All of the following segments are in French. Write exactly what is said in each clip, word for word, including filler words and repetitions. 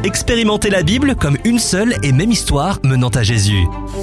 Expérimentez la Bible comme une seule et même histoire menant à Jésus.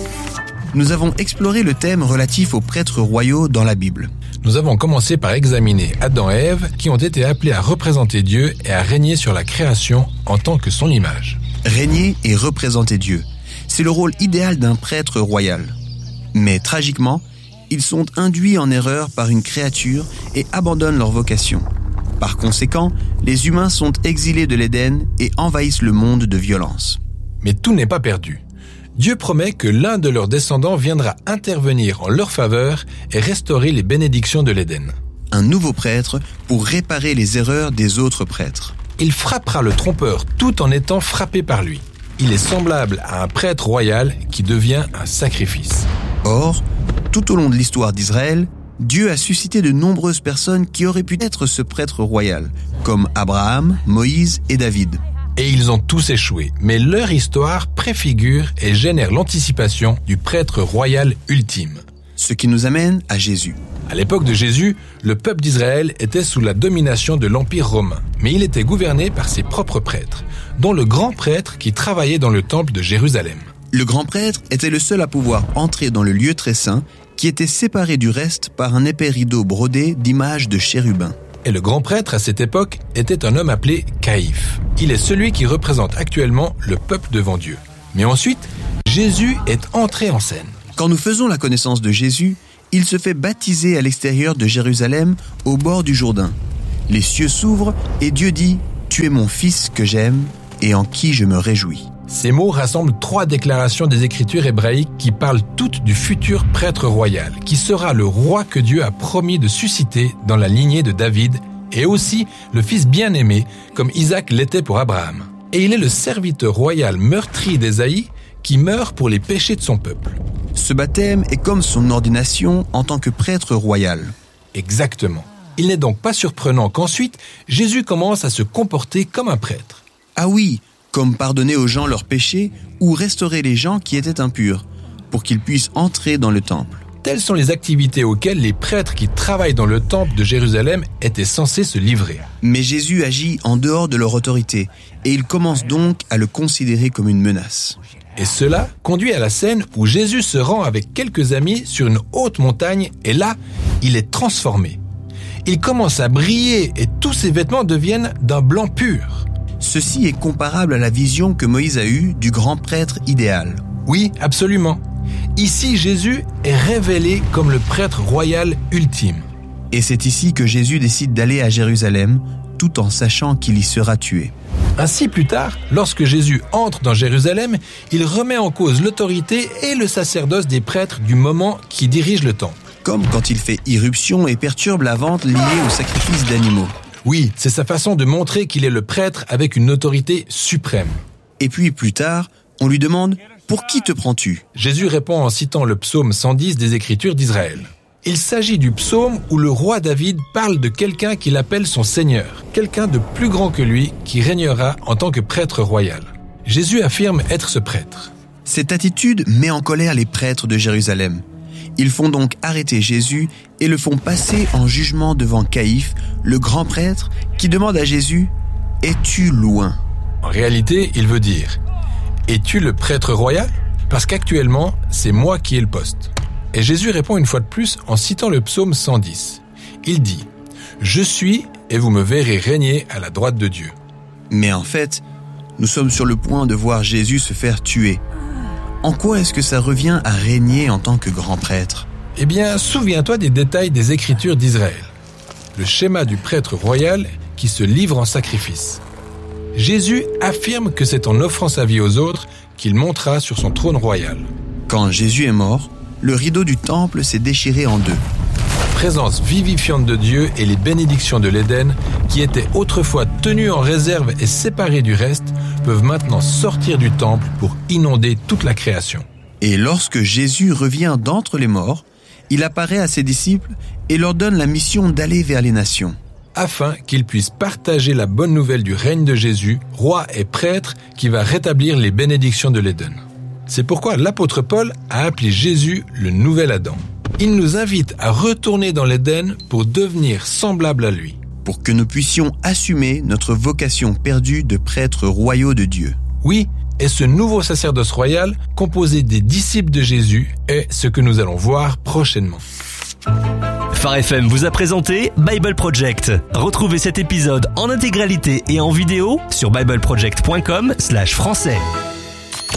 Nous avons exploré le thème relatif aux prêtres royaux dans la Bible. Nous avons commencé par examiner Adam et Ève qui ont été appelés à représenter Dieu et à régner sur la création en tant que son image. Régner et représenter Dieu, c'est le rôle idéal d'un prêtre royal. Mais tragiquement, ils sont induits en erreur par une créature et abandonnent leur vocation. Par conséquent, les humains sont exilés de l'Éden et envahissent le monde de violence. Mais tout n'est pas perdu. Dieu promet que l'un de leurs descendants viendra intervenir en leur faveur et restaurer les bénédictions de l'Éden. Un nouveau prêtre pour réparer les erreurs des autres prêtres. Il frappera le trompeur tout en étant frappé par lui. Il est semblable à un prêtre royal qui devient un sacrifice. Or, tout au long de l'histoire d'Israël, Dieu a suscité de nombreuses personnes qui auraient pu être ce prêtre royal, comme Abraham, Moïse et David. Et ils ont tous échoué, mais leur histoire préfigure et génère l'anticipation du prêtre royal ultime. Ce qui nous amène à Jésus. À l'époque de Jésus, le peuple d'Israël était sous la domination de l'Empire romain, mais il était gouverné par ses propres prêtres, dont le grand prêtre qui travaillait dans le temple de Jérusalem. Le grand prêtre était le seul à pouvoir entrer dans le lieu très saint, qui était séparé du reste par un épais rideau brodé d'images de chérubins. Et le grand prêtre à cette époque était un homme appelé Caïphe. Il est celui qui représente actuellement le peuple devant Dieu. Mais ensuite, Jésus est entré en scène. Quand nous faisons la connaissance de Jésus, il se fait baptiser à l'extérieur de Jérusalem, au bord du Jourdain. Les cieux s'ouvrent et Dieu dit « Tu es mon fils que j'aime et en qui je me réjouis ». Ces mots rassemblent trois déclarations des Écritures hébraïques qui parlent toutes du futur prêtre royal, qui sera le roi que Dieu a promis de susciter dans la lignée de David, et aussi le fils bien-aimé, comme Isaac l'était pour Abraham. Et il est le serviteur royal meurtri d'Ésaïe qui meurt pour les péchés de son peuple. Ce baptême est comme son ordination en tant que prêtre royal. Exactement. Il n'est donc pas surprenant qu'ensuite, Jésus commence à se comporter comme un prêtre. Ah oui, comme pardonner aux gens leurs péchés ou restaurer les gens qui étaient impurs, pour qu'ils puissent entrer dans le temple. Telles sont les activités auxquelles les prêtres qui travaillent dans le temple de Jérusalem étaient censés se livrer. Mais Jésus agit en dehors de leur autorité, et ils commencent donc à le considérer comme une menace. Et cela conduit à la scène où Jésus se rend avec quelques amis sur une haute montagne, et là, il est transformé. Il commence à briller et tous ses vêtements deviennent d'un blanc pur. Ceci est comparable à la vision que Moïse a eue du grand prêtre idéal. Oui, absolument. Ici, Jésus est révélé comme le prêtre royal ultime. Et c'est ici que Jésus décide d'aller à Jérusalem, tout en sachant qu'il y sera tué. Ainsi, plus tard, lorsque Jésus entre dans Jérusalem, il remet en cause l'autorité et le sacerdoce des prêtres du moment qui dirigent le temple. Comme quand il fait irruption et perturbe la vente liée au sacrifice d'animaux. Oui, c'est sa façon de montrer qu'il est le prêtre avec une autorité suprême. Et puis plus tard, on lui demande « Pour qui te prends-tu » Jésus répond en citant le psaume cent dix des Écritures d'Israël. Il s'agit du psaume où le roi David parle de quelqu'un qu'il appelle son Seigneur, quelqu'un de plus grand que lui qui régnera en tant que prêtre royal. Jésus affirme être ce prêtre. Cette attitude met en colère les prêtres de Jérusalem. Ils font donc arrêter Jésus et le font passer en jugement devant Caïphe, le grand prêtre, qui demande à Jésus « Es-tu loin ?» En réalité, il veut dire « Es-tu le prêtre royal ? Parce qu'actuellement, c'est moi qui ai le poste. » Et Jésus répond une fois de plus en citant le psaume cent dix. Il dit « Je suis et vous me verrez régner à la droite de Dieu. » Mais en fait, nous sommes sur le point de voir Jésus se faire tuer. En quoi est-ce que ça revient à régner en tant que grand prêtre ? Eh bien, souviens-toi des détails des Écritures d'Israël. Le schéma du prêtre royal qui se livre en sacrifice. Jésus affirme que c'est en offrant sa vie aux autres qu'il montera sur son trône royal. Quand Jésus est mort, le rideau du temple s'est déchiré en deux. La présence vivifiante de Dieu et les bénédictions de l'Éden, qui étaient autrefois tenues en réserve et séparées du reste, peuvent maintenant sortir du temple pour inonder toute la création. Et lorsque Jésus revient d'entre les morts, il apparaît à ses disciples et leur donne la mission d'aller vers les nations. Afin qu'ils puissent partager la bonne nouvelle du règne de Jésus, roi et prêtre, qui va rétablir les bénédictions de l'Éden. C'est pourquoi l'apôtre Paul a appelé Jésus le nouvel Adam. Il nous invite à retourner dans l'Éden pour devenir semblable à lui. pour que nous puissions assumer notre vocation perdue de prêtres royaux de Dieu. Oui, et ce nouveau sacerdoce royal, composé des disciples de Jésus, est ce que nous allons voir prochainement. Phare F M vous a présenté Bible Project. Retrouvez cet épisode en intégralité et en vidéo sur bible project point com slash français.